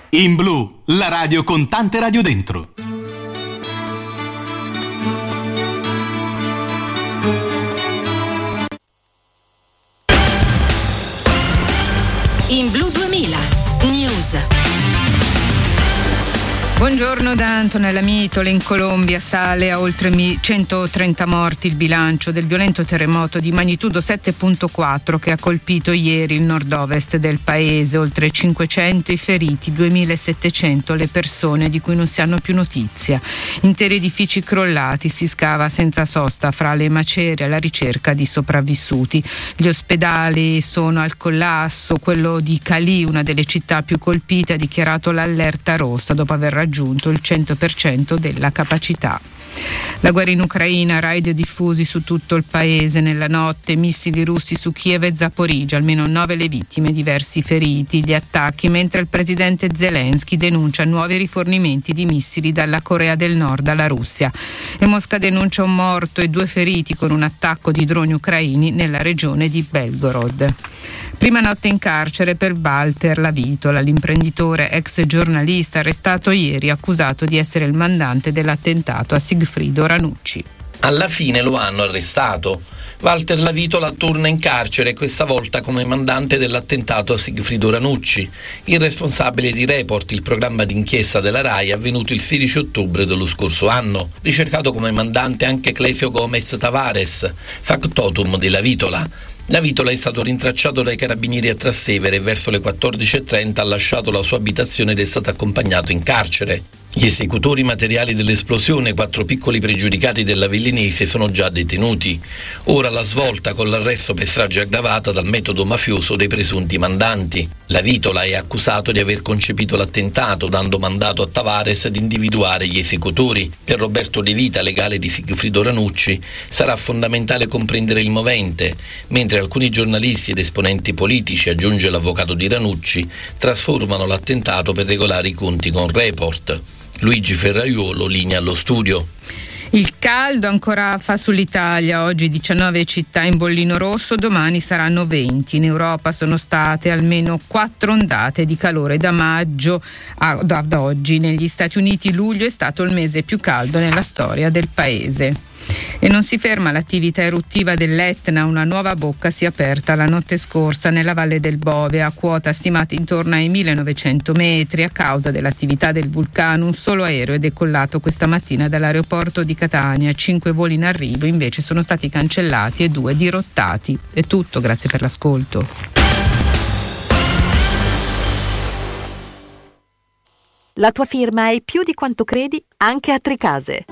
In Blu, la radio con tante radio dentro. In Blu 2000 News. Buongiorno da Antonella Mitole. In Colombia sale a oltre 130 morti il bilancio del violento terremoto di magnitudo 7.4 che ha colpito ieri il nord-ovest del paese. Oltre 500 i feriti, 2.700 le persone di cui non si hanno più notizia. Interi edifici crollati, si scava senza sosta fra le macerie alla ricerca di sopravvissuti. Gli ospedali sono al collasso. Quello di Cali, una delle città più colpite, ha dichiarato l'allerta rossa dopo aver raggiunto il 100% della capacità. La guerra in Ucraina, raid diffusi su tutto il paese nella notte, missili russi su Kiev e Zaporizhzhia, almeno 9 le vittime, diversi feriti. Gli attacchi mentre il presidente Zelensky denuncia nuovi rifornimenti di missili dalla Corea del Nord alla Russia. E Mosca denuncia un morto e 2 feriti con un attacco di droni ucraini nella regione di Belgorod. Prima notte in carcere per Walter Lavitola, l'imprenditore ex giornalista arrestato ieri, accusato di essere il mandante dell'attentato a Sigfrido Ranucci. Alla fine lo hanno arrestato. Walter Lavitola torna in carcere, questa volta come mandante dell'attentato a Sigfrido Ranucci, il responsabile di Report, il programma d'inchiesta della RAI avvenuto il 16 ottobre dello scorso anno. Ricercato come mandante anche Clesio Gomez Tavares, factotum di Lavitola. Lavitola è stato rintracciato dai carabinieri a Trastevere e verso le 14:30 ha lasciato la sua abitazione ed è stato accompagnato in carcere. Gli esecutori materiali dell'esplosione, 4 piccoli pregiudicati dell'Avellinese, sono già detenuti. Ora la svolta con l'arresto per strage aggravata dal metodo mafioso dei presunti mandanti. Lavitola è accusato di aver concepito l'attentato, dando mandato a Tavares di individuare gli esecutori. Per Roberto De Vita, legale di Sigfrido Ranucci, sarà fondamentale comprendere il movente, mentre alcuni giornalisti ed esponenti politici, aggiunge l'avvocato di Ranucci, trasformano l'attentato per regolare i conti con Report. Luigi Ferraiuolo, linea allo studio. Il caldo ancora fa sull'Italia, oggi 19 città in bollino rosso, domani saranno 20. In Europa sono state almeno 4 ondate di calore da maggio ad oggi. Negli Stati Uniti luglio è stato il mese più caldo nella storia del paese. E non si ferma l'attività eruttiva dell'Etna, una nuova bocca si è aperta la notte scorsa nella Valle del Bove, a quota stimata intorno ai 1900 metri. A causa dell'attività del vulcano un solo aereo è decollato questa mattina dall'aeroporto di Catania, 5 voli in arrivo invece sono stati cancellati e 2 dirottati. È tutto, grazie per l'ascolto. La tua firma è più di quanto credi anche a Tricase.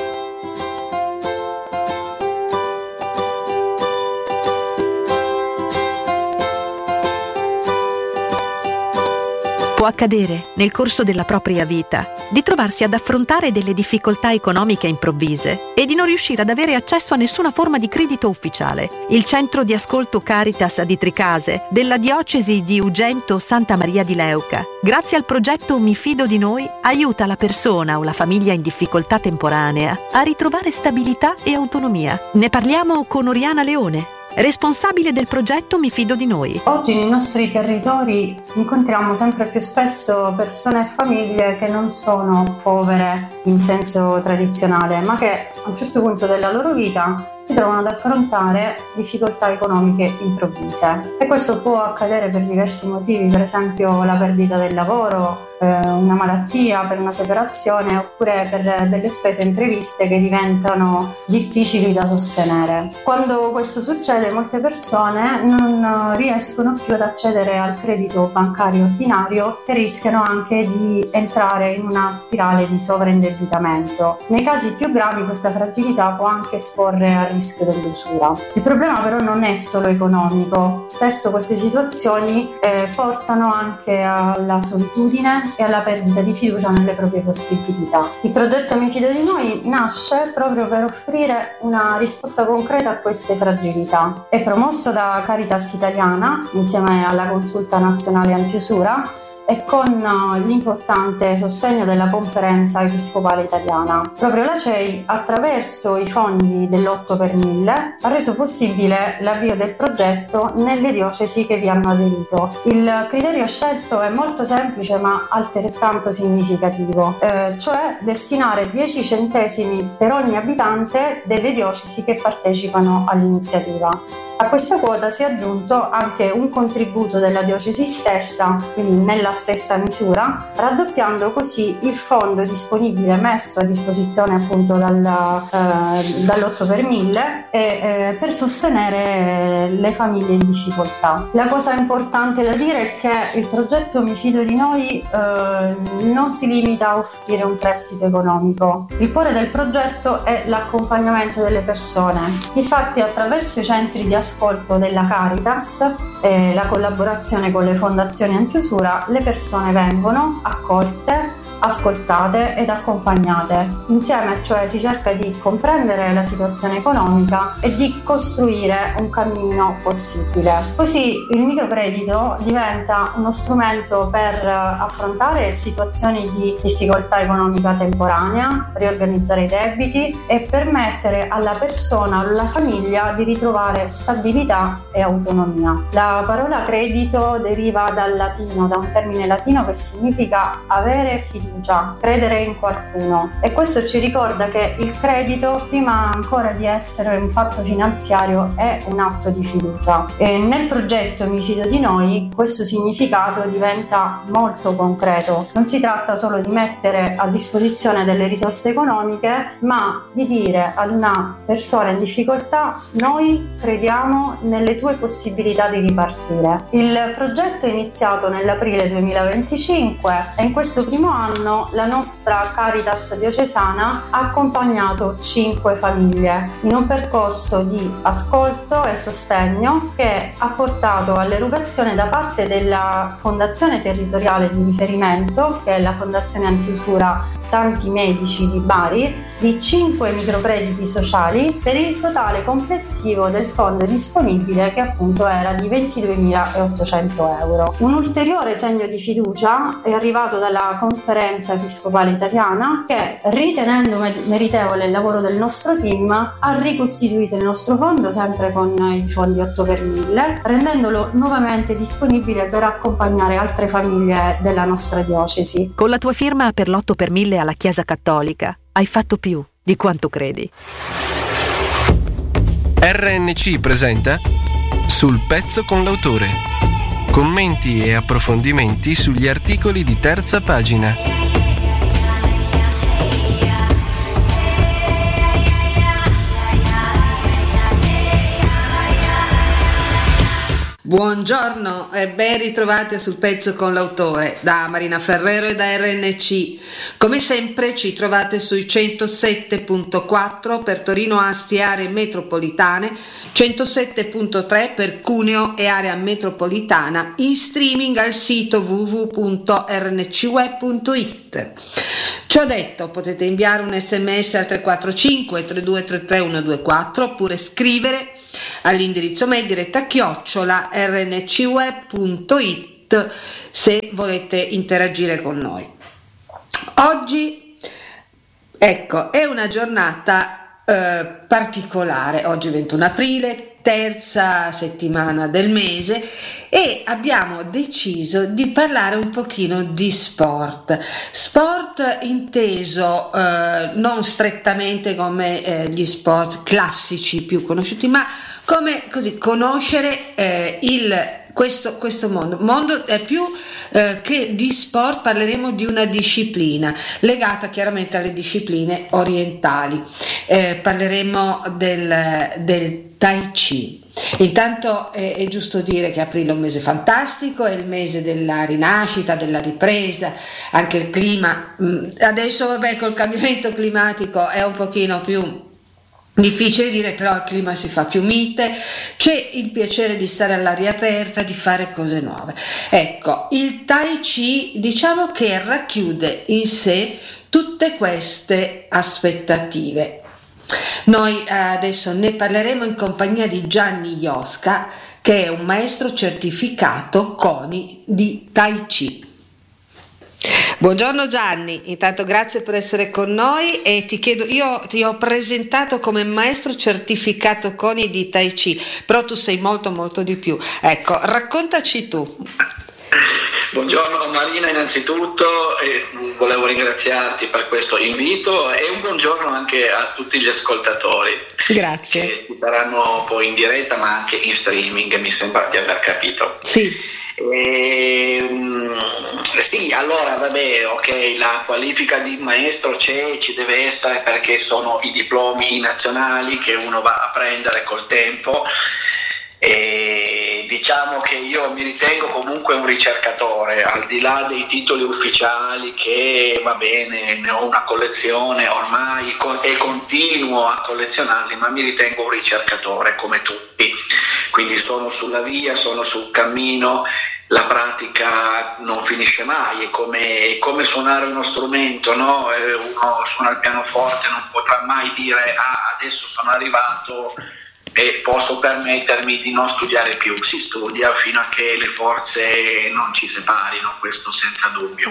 Può accadere, nel corso della propria vita, di trovarsi ad affrontare delle difficoltà economiche improvvise e di non riuscire ad avere accesso a nessuna forma di credito ufficiale. Il centro di ascolto Caritas di Tricase, della diocesi di Ugento Santa Maria di Leuca, grazie al progetto Mi Fido di Noi, aiuta la persona o la famiglia in difficoltà temporanea a ritrovare stabilità e autonomia. Ne parliamo con Oriana Leone, responsabile del progetto Mi Fido di Noi. Oggi nei nostri territori incontriamo sempre più spesso persone e famiglie che non sono povere in senso tradizionale, ma che a un certo punto della loro vita si trovano ad affrontare difficoltà economiche improvvise. E questo può accadere per diversi motivi, per esempio la perdita del lavoro, una malattia, per una separazione, oppure per delle spese impreviste che diventano difficili da sostenere. Quando questo succede, molte persone non riescono più ad accedere al credito bancario ordinario e rischiano anche di entrare in una spirale di sovraindebitamento. Nei casi più gravi questa fragilità può anche esporre al rischio dell'usura. Il problema però non è solo economico, spesso queste situazioni portano anche alla solitudine e alla perdita di fiducia nelle proprie possibilità. Il progetto Mi Fido di Noi nasce proprio per offrire una risposta concreta a queste fragilità. È promosso da Caritas Italiana insieme alla Consulta Nazionale Antiusura e con l'importante sostegno della Conferenza Episcopale Italiana. Proprio la CEI, attraverso i fondi dell'8 per 1000, ha reso possibile l'avvio del progetto nelle diocesi che vi hanno aderito. Il criterio scelto è molto semplice ma altrettanto significativo, cioè destinare 10 centesimi per ogni abitante delle diocesi che partecipano all'iniziativa. A questa quota si è aggiunto anche un contributo della diocesi stessa, quindi nella stessa misura, raddoppiando così il fondo disponibile messo a disposizione appunto dall'8 per 1000 per sostenere le famiglie in difficoltà. La cosa importante da dire è che il progetto Mi Fido di Noi non si limita a offrire un prestito economico. Il cuore del progetto è l'accompagnamento delle persone. Infatti, attraverso i centri di ascolto della Caritas e la collaborazione con le fondazioni antiusura, le persone vengono accolte, ascoltate ed accompagnate. Insieme, cioè, si cerca di comprendere la situazione economica e di costruire un cammino possibile. Così il microcredito diventa uno strumento per affrontare situazioni di difficoltà economica temporanea, riorganizzare i debiti e permettere alla persona o alla famiglia di ritrovare stabilità e autonomia. La parola credito deriva da un termine latino che significa avere fiducia, credere in qualcuno, e questo ci ricorda che il credito, prima ancora di essere un fatto finanziario, è un atto di fiducia. E nel progetto Mi Fido di Noi questo significato diventa molto concreto. Non si tratta solo di mettere a disposizione delle risorse economiche, ma di dire ad una persona in difficoltà: noi crediamo nelle tue possibilità di ripartire. Il progetto è iniziato nell'aprile 2025 e in questo primo anno la nostra Caritas diocesana ha accompagnato 5 famiglie in un percorso di ascolto e sostegno che ha portato all'erogazione da parte della fondazione territoriale di riferimento, che è la Fondazione Antiusura Santi Medici di Bari, di 5 microcrediti sociali per il totale complessivo del fondo disponibile, che appunto era di 22.800 euro. Un ulteriore segno di fiducia è arrivato dalla Conferenza Episcopale Italiana, che, ritenendo meritevole il lavoro del nostro team, ha ricostituito il nostro fondo sempre con i fondi 8 per 1000, rendendolo nuovamente disponibile per accompagnare altre famiglie della nostra diocesi. Con la tua firma per l'8 per 1000 alla Chiesa Cattolica hai fatto più di quanto credi. RNC presenta Sul pezzo con l'autore. Commenti e approfondimenti sugli articoli di terza pagina. Buongiorno e ben ritrovati Sul pezzo con l'autore da Marina Ferrero e da RNC. Come sempre ci trovate sui 107.4 per Torino, Asti e aree metropolitane, 107.3 per Cuneo e area metropolitana, in streaming al sito www.rncweb.it. Ciò detto, potete inviare un sms al 345 3233 124 oppure scrivere all'indirizzo mail diretta@rncweb.it se volete interagire con noi. Oggi, ecco, è una giornata particolare. Oggi 21 aprile, terza settimana del mese, e abbiamo deciso di parlare un pochino di sport inteso non strettamente come gli sport classici più conosciuti, ma come così conoscere questo mondo è più che di sport. Parleremo di una disciplina legata chiaramente alle discipline orientali. Parleremo del Tai Chi. Intanto è giusto dire che aprile è un mese fantastico, è il mese della rinascita, della ripresa, anche il clima. Adesso vabbè, col cambiamento climatico è un pochino più difficile dire, però il clima si fa più mite, c'è il piacere di stare all'aria aperta, di fare cose nuove. Ecco, il Tai Chi diciamo che racchiude in sé tutte queste aspettative. Noi adesso ne parleremo in compagnia di Gianni Iosca, che è un maestro certificato CONI di Tai Chi. Buongiorno Gianni, intanto grazie per essere con noi e ti chiedo, io ti ho presentato come maestro certificato CONI di Tai Chi, però tu sei molto molto di più. Ecco, raccontaci tu. Buongiorno Marina innanzitutto, e volevo ringraziarti per questo invito e un buongiorno anche a tutti gli ascoltatori. Grazie. Che ci saranno poi in diretta ma anche in streaming, mi sembra di aver capito. Sì. Sì, allora vabbè, ok, la qualifica di maestro ci deve essere perché sono i diplomi nazionali che uno va a prendere col tempo. E diciamo che io mi ritengo comunque un ricercatore, al di là dei titoli ufficiali che va bene, ne ho una collezione ormai e continuo a collezionarli, ma mi ritengo un ricercatore come tutti, quindi sono sulla via, sono sul cammino. La pratica non finisce mai, è come suonare uno strumento, no? Uno suona il pianoforte, non potrà mai dire adesso sono arrivato e posso permettermi di non studiare più. Si studia fino a che le forze non ci separino, questo senza dubbio.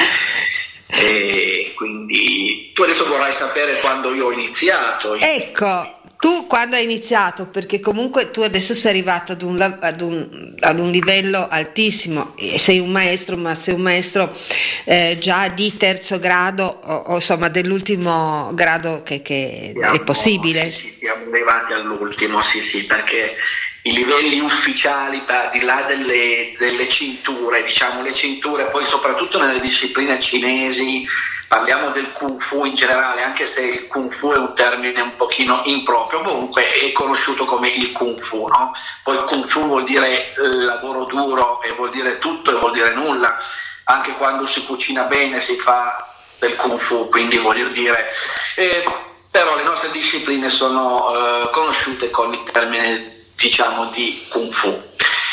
E quindi tu adesso vorrai sapere quando io ho iniziato. Ecco, tu quando hai iniziato, perché comunque tu adesso sei arrivato ad un livello altissimo, sei un maestro, ma sei un maestro già di terzo grado o insomma dell'ultimo grado che è possibile. Sì, siamo arrivati all'ultimo, sì, perché i livelli ufficiali, al di là delle cinture, diciamo le cinture, poi soprattutto nelle discipline cinesi, parliamo del Kung Fu in generale, anche se il Kung Fu è un termine un pochino improprio, comunque è conosciuto come il Kung Fu, no? Poi il Kung Fu vuol dire lavoro duro e vuol dire tutto e vuol dire nulla, anche quando si cucina bene si fa del Kung Fu, quindi voglio dire, però le nostre discipline sono conosciute con il termine, diciamo, di Kung Fu.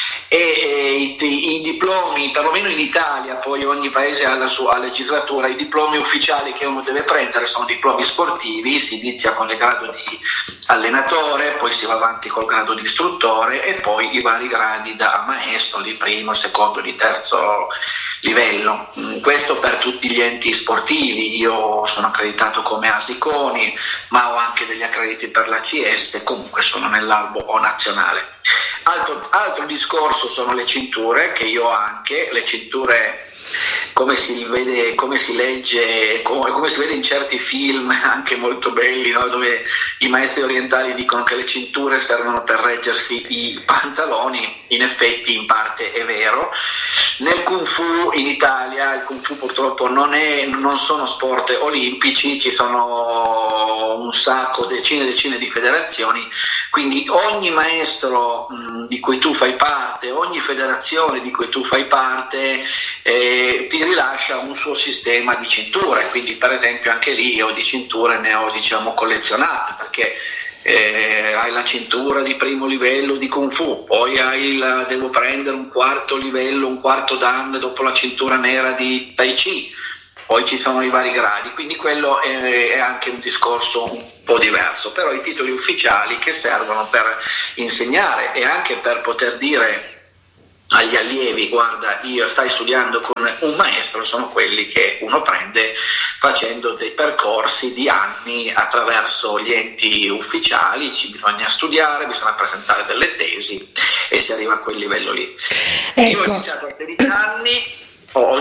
E i diplomi, perlomeno in Italia, poi ogni paese ha la sua legislatura, i diplomi ufficiali che uno deve prendere sono diplomi sportivi, si inizia con il grado di allenatore, poi si va avanti col grado di istruttore e poi i vari gradi da maestro di primo, secondo, di terzo livello. Questo per tutti gli enti sportivi. Io sono accreditato come ASI-CONI, ma ho anche degli accrediti per l'ACS, comunque sono nell'albo nazionale. Altro discorso sono le cinture, che io ho anche, le cinture come si vede, come si legge, come si vede in certi film anche molto belli, no? Dove i maestri orientali dicono che le cinture servono per reggersi i pantaloni. In effetti in parte è vero. Nel Kung Fu in Italia, il Kung Fu purtroppo non sono sport olimpici, ci sono un sacco, decine e decine di federazioni, quindi ogni maestro di cui tu fai parte, ogni federazione di cui tu fai parte ti rilascia un suo sistema di cinture, quindi per esempio anche lì io di cinture ne ho, diciamo, collezionate, perché hai la cintura di primo livello di Kung Fu, poi devo prendere un quarto livello, un quarto dan dopo la cintura nera di Tai Chi, poi ci sono i vari gradi, quindi quello è anche un discorso un po' diverso, però i titoli ufficiali che servono per insegnare e anche per poter dire agli allievi: guarda, stai studiando con un maestro, sono quelli che uno prende facendo dei percorsi di anni attraverso gli enti ufficiali, bisogna studiare, bisogna presentare delle tesi e si arriva a quel livello lì. Ecco. Io ho iniziato a 13 anni, ho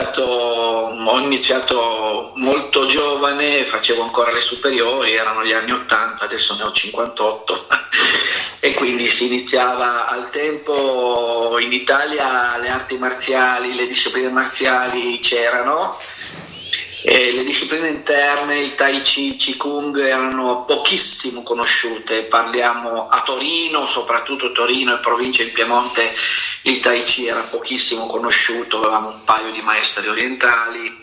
iniziato molto giovane, facevo ancora le superiori, erano gli anni 80, adesso ne ho 58 e quindi si iniziava al tempo. In Italia le arti marziali, le discipline marziali c'erano, le discipline interne, il Tai Chi, Qigong, erano pochissimo conosciute. Parliamo a Torino, soprattutto Torino e provincia in Piemonte, il Tai Chi era pochissimo conosciuto, avevamo un paio di maestri orientali,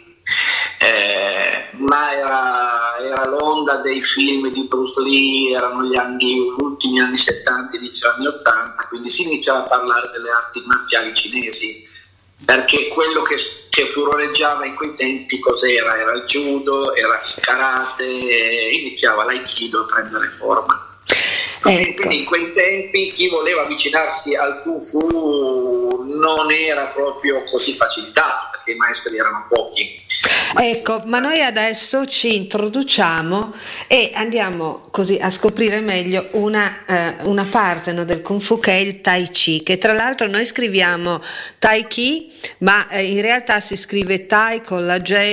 ma era l'onda dei film di Bruce Lee, erano gli ultimi anni 70, inizio anni 80, quindi si iniziava a parlare delle arti marziali cinesi, perché quello che furoreggiava in quei tempi cos'era? Era il judo, era il karate, iniziava l'aikido a prendere forma. Ecco. Quindi in quei tempi chi voleva avvicinarsi al Kung Fu non era proprio così facilitato, perché perché i maestri erano pochi. Ecco, ma noi adesso ci introduciamo e andiamo così a scoprire meglio una parte, no, del Kung Fu, che è il Tai Chi, che tra l'altro noi scriviamo Tai Chi, ma in realtà si scrive Tai con la J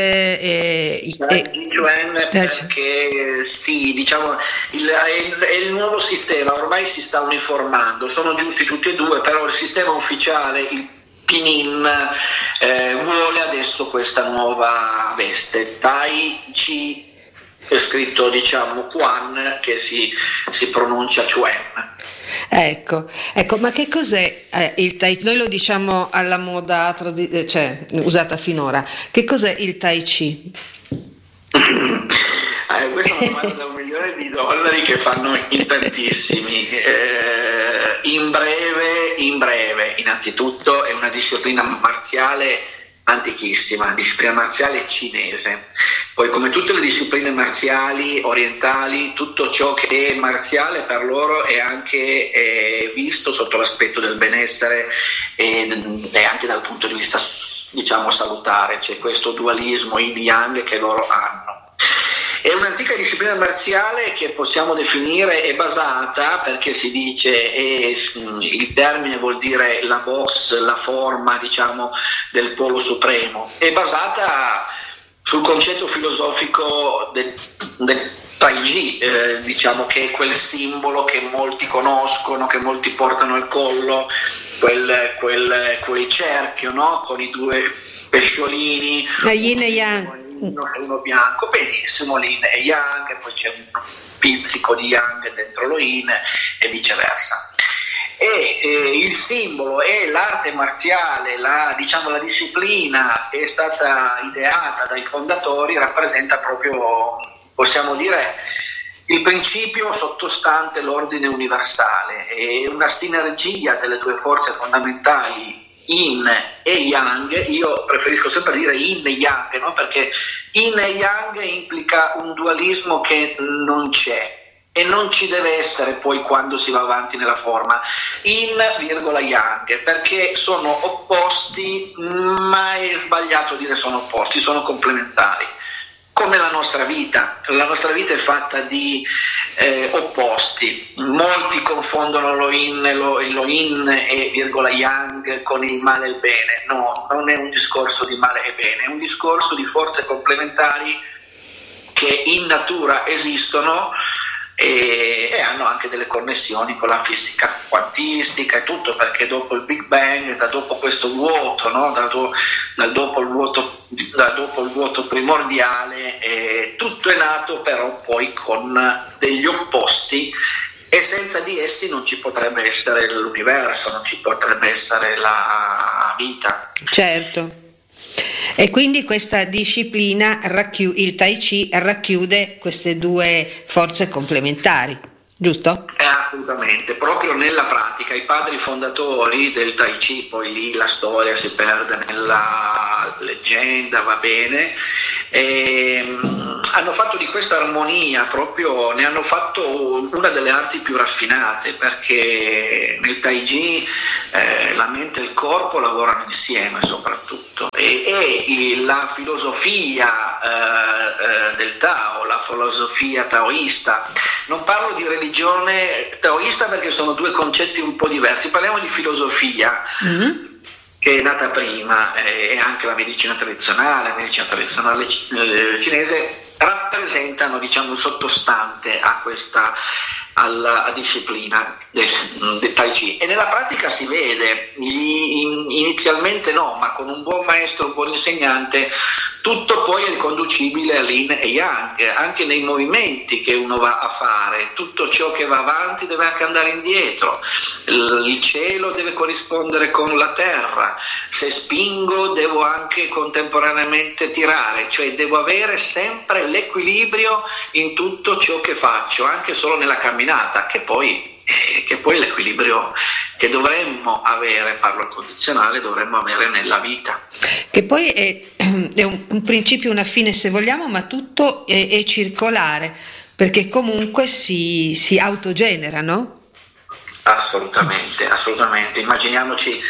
perché sì, diciamo è il nuovo sistema, ormai si sta uniformando, sono giusti tutti e due, però il sistema ufficiale, il Pinyin, vuole adesso questa nuova veste, Tai Chi, è scritto diciamo Quan, che si pronuncia Chuen. Ecco, ma che cos'è il Tai Chi? Noi lo diciamo alla moda usata finora. Che cos'è il Tai Chi? Questa è una domanda da $1 milione che fanno in tantissimi. In breve, innanzitutto è una disciplina marziale antichissima, disciplina marziale cinese. Poi, come tutte le discipline marziali orientali, tutto ciò che è marziale per loro è anche visto sotto l'aspetto del benessere e anche dal punto di vista, diciamo, salutare. C'è questo dualismo yin-yang che loro hanno. È un'antica disciplina marziale che possiamo definire è basata, perché si dice, il termine vuol dire la box, la forma, diciamo, del polo supremo, è basata sul concetto filosofico del Tai Chi, diciamo, che è quel simbolo che molti conoscono, che molti portano al collo, quel cerchio, no? Con i due pesciolini, yin e yang, uno bianco, benissimo, yin e yang, e poi c'è un pizzico di yang dentro lo yin e viceversa. E il simbolo e l'arte marziale, la disciplina che è stata ideata dai fondatori, rappresenta proprio, possiamo dire, il principio sottostante l'ordine universale, è una sinergia delle due forze fondamentali, Yin e Yang. Io preferisco sempre dire Yin e Yang, no? Perché Yin e Yang implica un dualismo che non c'è e non ci deve essere poi quando si va avanti nella forma. Yin, Yang, perché sono opposti, ma è sbagliato dire sono opposti, sono complementari. Come la nostra vita è fatta di opposti. Molti confondono lo yin e yang con il male e il bene. No, non è un discorso di male e bene, è un discorso di forze complementari che in natura esistono e hanno anche delle connessioni con la fisica quantistica e tutto, perché dopo il Big Bang, da dopo questo vuoto, no? da dopo il vuoto primordiale, tutto è nato, però poi con degli opposti, e senza di essi non ci potrebbe essere l'universo, non ci potrebbe essere la vita. Certo. E quindi questa disciplina, il Tai Chi, racchiude queste due forze complementari, giusto? Assolutamente, proprio nella pratica. I padri fondatori del Tai Chi, poi lì la storia si perde nella leggenda, va bene, hanno fatto di questa armonia, proprio ne hanno fatto una delle arti più raffinate, perché nel Tai Chi la mente e il corpo lavorano insieme soprattutto, e la filosofia del Tao, la filosofia taoista, non parlo di religione taoista perché sono due concetti un po' diversi, parliamo di filosofia, che è nata prima, e anche la medicina tradizionale cinese rappresentano, diciamo, il sottostante a questa alla disciplina del Tai Chi, e nella pratica si vede, inizialmente no, ma con un buon maestro, un buon insegnante, tutto poi è riconducibile all'Yin e Yang, anche nei movimenti che uno va a fare. Tutto ciò che va avanti deve anche andare indietro, il cielo deve corrispondere con la terra, se spingo devo anche contemporaneamente tirare, cioè devo avere sempre l'equilibrio in tutto ciò che faccio, anche solo nella camminata, che poi l'equilibrio che dovremmo avere, parlo al condizionale, dovremmo avere nella vita. Che poi è un principio, una fine se vogliamo, ma tutto è circolare, perché comunque si autogenera, no? Assolutamente. Immaginiamoci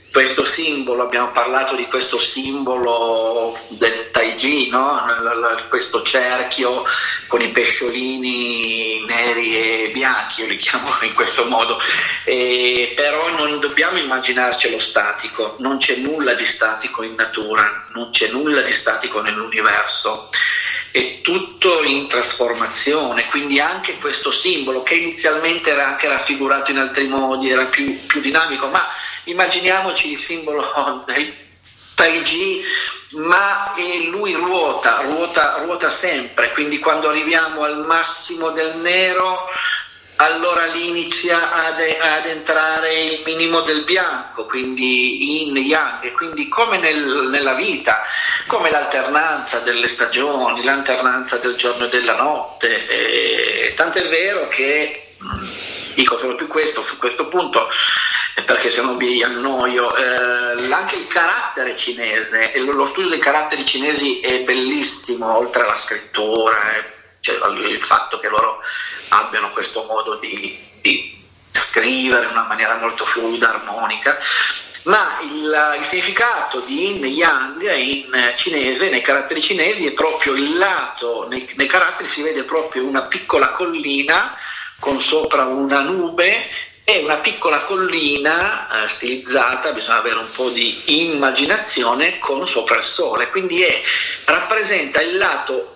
questo simbolo, abbiamo parlato di questo simbolo del Tai Chi, no? Questo cerchio con i pesciolini neri e bianchi, io li chiamo in questo modo, però non dobbiamo immaginarcelo statico, non c'è nulla di statico in natura, non c'è nulla di statico nell'universo, è tutto in trasformazione, quindi anche questo simbolo che inizialmente era anche raffigurato in altri modi, era più dinamico, ma immaginiamoci il simbolo del Tai Chi, ma lui ruota sempre, quindi quando arriviamo al massimo del nero, allora lì inizia ad entrare il minimo del bianco, quindi yin yang, e quindi come nella vita, come l'alternanza delle stagioni, l'alternanza del giorno e della notte, tant'è vero che, dico solo più questo su questo punto, perché se no mi annoio, anche il carattere cinese, lo studio dei caratteri cinesi è bellissimo, oltre alla scrittura, cioè il fatto che loro abbiano questo modo di scrivere in una maniera molto fluida, armonica, ma il significato di yin e yang in cinese, nei caratteri cinesi, è proprio il lato, nei caratteri si vede proprio una piccola collina con sopra una nube e una piccola collina stilizzata, bisogna avere un po' di immaginazione, con sopra il sole, quindi rappresenta il lato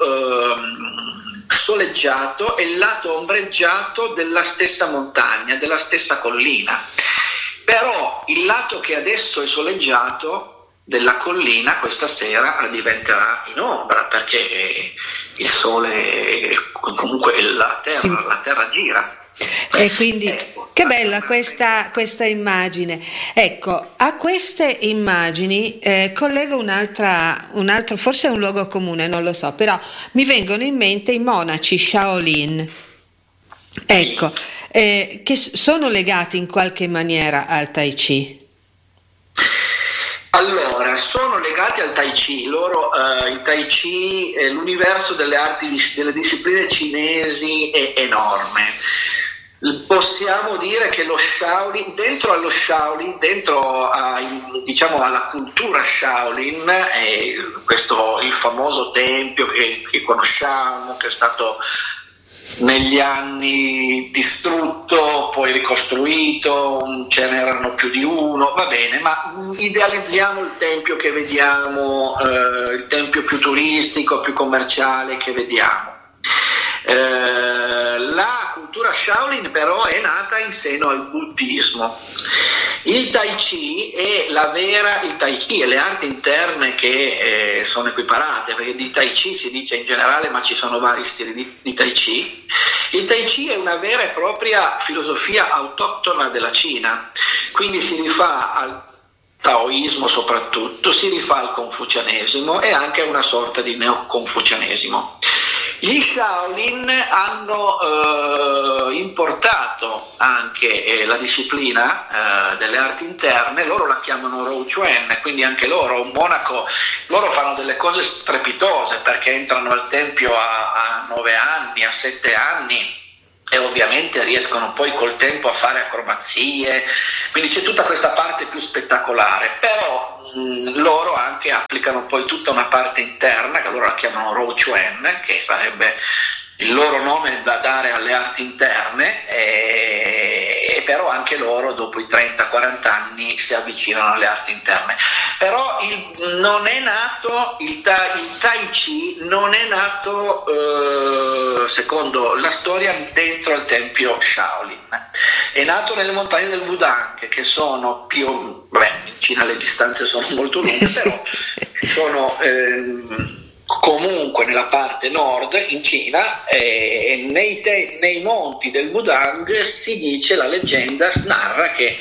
soleggiato e il lato ombreggiato della stessa montagna, della stessa collina. Però il lato che adesso è soleggiato della collina questa sera diventerà in ombra, perché il sole, comunque la terra gira. E quindi che bella questa immagine. Ecco, a queste immagini collego un altro, forse è un luogo comune, non lo so, però mi vengono in mente i monaci Shaolin, ecco, che sono legati in qualche maniera al Tai Chi. Allora, sono legati al Tai Chi, il Tai Chi, l'universo delle arti, delle discipline cinesi è enorme. Possiamo dire che lo Shaolin, dentro diciamo alla cultura Shaolin, questo il famoso tempio che conosciamo, che è stato negli anni distrutto, poi ricostruito, ce n'erano più di uno, va bene, ma idealizziamo il tempio che vediamo, il tempio più turistico, più commerciale che vediamo. La cultura Shaolin però è nata in seno al buddismo. Il Tai Chi è il Tai Chi e le arti interne che sono equiparate, perché di Tai Chi si dice in generale, ma ci sono vari stili di Tai Chi. Il Tai Chi è una vera e propria filosofia autoctona della Cina, quindi si rifà al taoismo soprattutto, si rifà al confucianesimo e anche a una sorta di neoconfucianesimo. Gli Shaolin hanno importato anche la disciplina delle arti interne, loro la chiamano Rou Chuan, quindi anche loro, un monaco, loro fanno delle cose strepitose perché entrano al tempio a 9 anni, a 7 anni, e ovviamente riescono poi col tempo a fare acrobazie, quindi c'è tutta questa parte più spettacolare, però loro anche applicano poi tutta una parte interna che loro la chiamano Rou Chuan, che sarebbe il loro nome da dare alle arti interne, e però anche loro dopo i 30-40 anni si avvicinano alle arti interne. Però non è nato il Tai Chi non è nato secondo la storia dentro al tempio Shaolin, è nato nelle montagne del Wudang, che sono più, in Cina le distanze sono molto lunghe, però sono comunque nella parte nord in Cina, nei monti del Wudang si dice, la leggenda narra che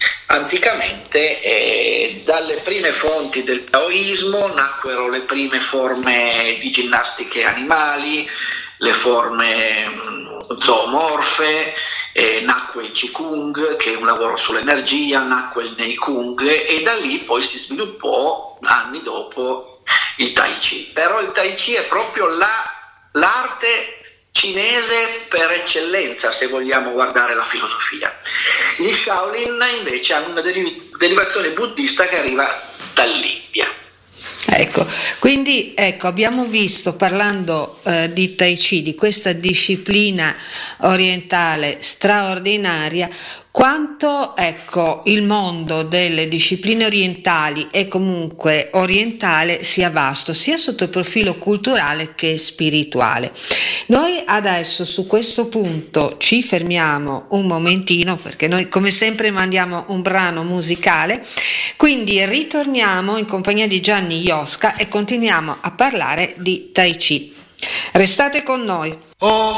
anticamente dalle prime fonti del taoismo nacquero le prime forme di ginnastiche animali, le forme zoomorfe, nacque il Qigong, che è un lavoro sull'energia, nacque il Neikung, e da lì poi si sviluppò anni dopo il Tai Chi. Però il Tai Chi è proprio l'arte cinese per eccellenza, se vogliamo guardare la filosofia. Gli Shaolin invece hanno una derivazione buddista che arriva dall'India. Ecco, quindi abbiamo visto, parlando di Tai Chi, di questa disciplina orientale straordinaria, quanto il mondo delle discipline orientali e comunque orientale sia vasto, sia sotto il profilo culturale che spirituale. Noi adesso su questo punto ci fermiamo un momentino, perché noi come sempre mandiamo un brano musicale, quindi ritorniamo in compagnia di Gianni Iosca e continuiamo a parlare di Tai Chi. Restate con noi.